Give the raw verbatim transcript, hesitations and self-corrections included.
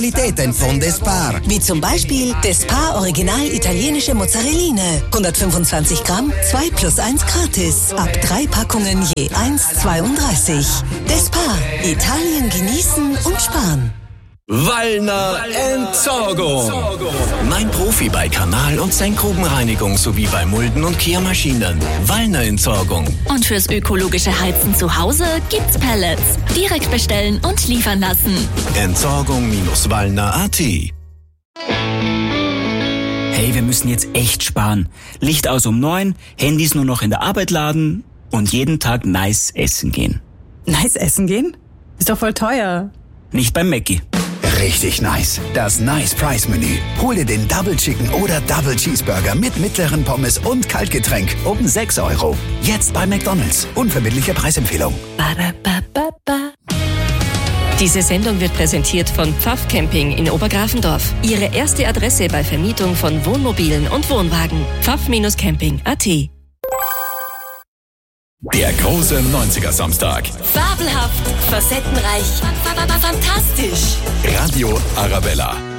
Qualitäten von Despar. Wie zum Beispiel Despar Original italienische Mozzarelline. hundertfünfundzwanzig Gramm, zwei plus eins gratis. Ab drei Packungen je eins Komma zweiunddreißig. Despar. Italien genießen und sparen. Wallner Entsorgung. Mein Profi bei Kanal- und Senkgrubenreinigung sowie bei Mulden- und Kehrmaschinen. Wallner Entsorgung. Und fürs ökologische Heizen zu Hause gibt's Pellets. Direkt bestellen und liefern lassen. Entsorgung-Wallner Punkt at. Hey, wir müssen jetzt echt sparen. Licht aus um neun, Handys nur noch in der Arbeit laden und jeden Tag nice essen gehen. Nice essen gehen? Ist doch voll teuer. Nicht beim Mackie. Richtig nice. Das Nice Price Menü. Hol dir den Double Chicken oder Double Cheeseburger mit mittleren Pommes und Kaltgetränk um sechs Euro. Jetzt bei McDonald's. Unverbindliche Preisempfehlung. Diese Sendung wird präsentiert von Pfaff Camping in Obergrafendorf. Ihre erste Adresse bei Vermietung von Wohnmobilen und Wohnwagen. pfaff Camping Punkt at. Der große neunziger Samstag. Fabelhaft, facettenreich, fantastisch. Radio Arabella.